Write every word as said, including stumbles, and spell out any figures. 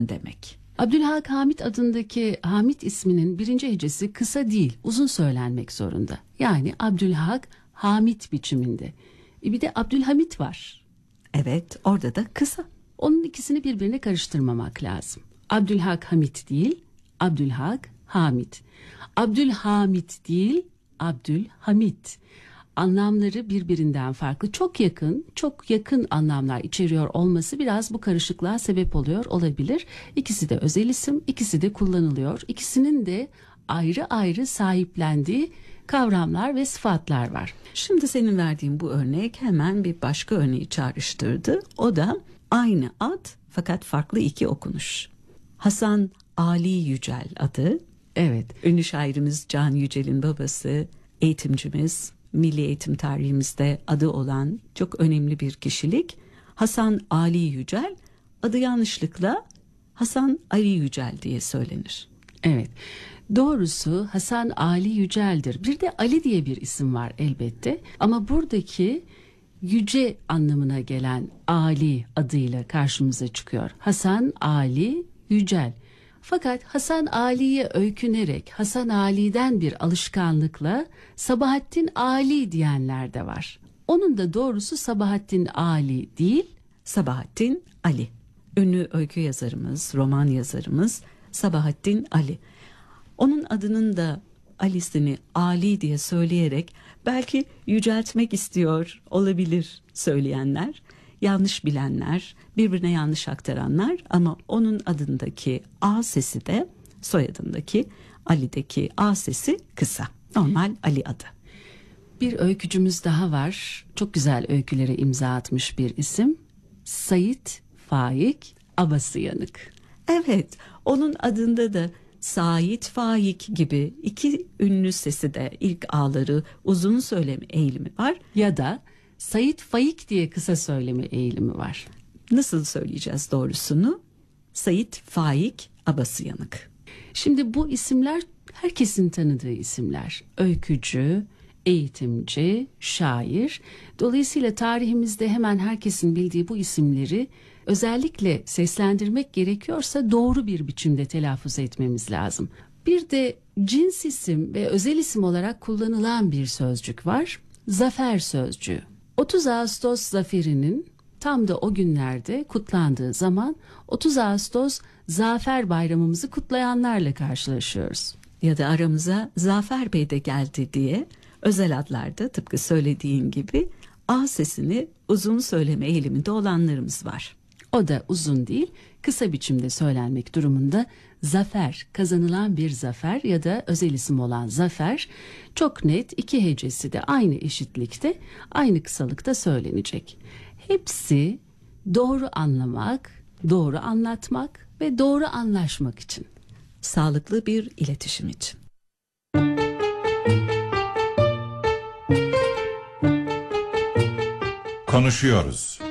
demek. Abdülhak Hamit adındaki Hamit isminin birinci hecesi kısa değil, uzun söylenmek zorunda. Yani Abdülhak Hamit biçiminde. E bir de Abdülhamit var. Evet, orada da kısa. Onun ikisini birbirine karıştırmamak lazım. Abdülhak Hamit değil, Abdülhak Hamit. Abdülhamit değil, Abdülhamit. Anlamları birbirinden farklı, çok yakın, çok yakın anlamlar içeriyor olması biraz bu karışıklığa sebep oluyor olabilir. İkisi de özel isim, ikisi de kullanılıyor. İkisinin de ayrı ayrı sahiplendiği kavramlar ve sıfatlar var. Şimdi senin verdiğin bu örnek hemen bir başka örneği çağrıştırdı. O da aynı ad fakat farklı iki okunuş. Hasan Ali Yücel adı. Evet. Ünlü şairimiz Can Yücel'in babası, eğitimcimiz, milli eğitim tarihimizde adı olan çok önemli bir kişilik. Hasan Ali Yücel, adı yanlışlıkla Hasan Ali Yücel diye söylenir. Evet. Doğrusu Hasan Ali Yücel'dir. Bir de Ali diye bir isim var elbette. Ama buradaki yüce anlamına gelen Ali adıyla karşımıza çıkıyor. Hasan Ali Yücel. Fakat Hasan Ali'ye öykünerek Hasan Ali'den bir alışkanlıkla Sabahattin Ali diyenler de var. Onun da doğrusu Sabahattin Ali değil, Sabahattin Ali. Ünlü öykü yazarımız, roman yazarımız Sabahattin Ali. Onun adının da Ali'sini Ali diye söyleyerek belki yüceltmek istiyor olabilir söyleyenler, yanlış bilenler, birbirine yanlış aktaranlar, ama onun adındaki A sesi de soyadındaki Ali'deki A sesi kısa. Normal Ali adı. Bir öykücümüz daha var. Çok güzel öykülere imza atmış bir isim. Sait Faik Abasıyanık. Evet, onun adında da Sait Faik gibi iki ünlü sesi de ilk A'ları uzun söyleme eğilimi var. Ya da Sait Faik diye kısa söyleme eğilimi var. Nasıl söyleyeceğiz doğrusunu? Sait Faik Abasıyanık. Şimdi bu isimler herkesin tanıdığı isimler. Öykücü, eğitimci, şair. Dolayısıyla tarihimizde hemen herkesin bildiği bu isimleri özellikle seslendirmek gerekiyorsa doğru bir biçimde telaffuz etmemiz lazım. Bir de cins isim ve özel isim olarak kullanılan bir sözcük var. Zafer sözcüğü. otuz Ağustos zaferinin tam da o günlerde kutlandığı zaman otuz Ağustos Zafer Bayramımızı kutlayanlarla karşılaşıyoruz. Ya da aramıza Zafer Bey de geldi diye özel adlarda tıpkı söylediğin gibi A sesini uzun söyleme eğiliminde olanlarımız var. O da uzun değil, kısa biçimde söylenmek durumunda zafer, kazanılan bir zafer ya da özel isim olan zafer, çok net iki hecesi de aynı eşitlikte, aynı kısalıkta söylenecek. Hepsi doğru anlamak, doğru anlatmak ve doğru anlaşmak için. Sağlıklı bir iletişim için. Konuşuyoruz.